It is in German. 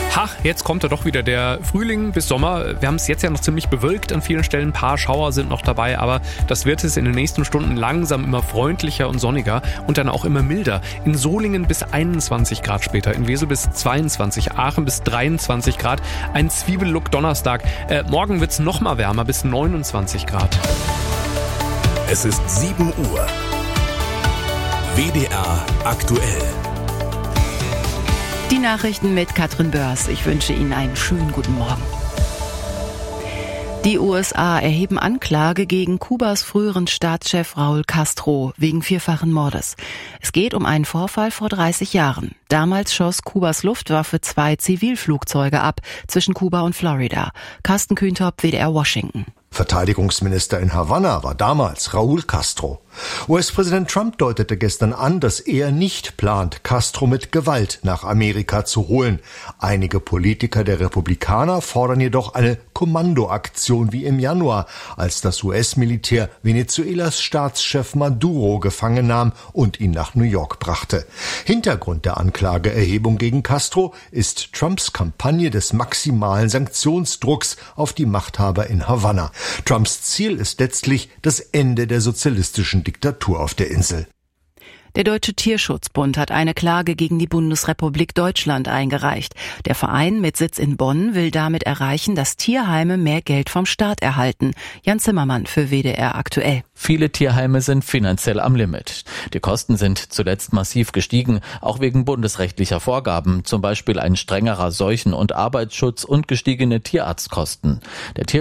Jetzt kommt ja doch wieder der Frühling bis Sommer. Wir haben es jetzt ja noch ziemlich bewölkt an vielen Stellen. Ein paar Schauer sind noch dabei, aber das wird es in den nächsten Stunden langsam immer freundlicher und sonniger und dann auch immer milder. In Solingen bis 21 Grad später, in Wesel bis 22, Aachen bis 23 Grad. Ein Zwiebellook Donnerstag. Morgen wird es noch mal wärmer, bis 29 Grad. Es ist 7 Uhr. WDR aktuell. Die Nachrichten mit Katrin Börs. Ich wünsche Ihnen einen schönen guten Morgen. Die USA erheben Anklage gegen Kubas früheren Staatschef Raúl Castro wegen 4-fachen Mordes. Es geht um einen Vorfall vor 30 Jahren. Damals schoss Kubas Luftwaffe 2 Zivilflugzeuge ab zwischen Kuba und Florida. Carsten Kühntop, WDR Washington. Verteidigungsminister in Havanna war damals Raúl Castro. US-Präsident Trump deutete gestern an, dass er nicht plant, Castro mit Gewalt nach Amerika zu holen. Einige Politiker der Republikaner fordern jedoch eine Kommandoaktion wie im Januar, als das US-Militär Venezuelas Staatschef Maduro gefangen nahm und ihn nach New York brachte. Hintergrund der Anklageerhebung gegen Castro ist Trumps Kampagne des maximalen Sanktionsdrucks auf die Machthaber in Havanna. Trumps Ziel ist letztlich das Ende der sozialistischen Diktatur auf der Insel. Der Deutsche Tierschutzbund hat eine Klage gegen die Bundesrepublik Deutschland eingereicht. Der Verein mit Sitz in Bonn will damit erreichen, dass Tierheime mehr Geld vom Staat erhalten. Jan Zimmermann für WDR aktuell. Viele Tierheime sind finanziell am Limit. Die Kosten sind zuletzt massiv gestiegen, auch wegen bundesrechtlicher Vorgaben, zum Beispiel ein strengerer Seuchen- und Arbeitsschutz und gestiegene Tierarztkosten. Der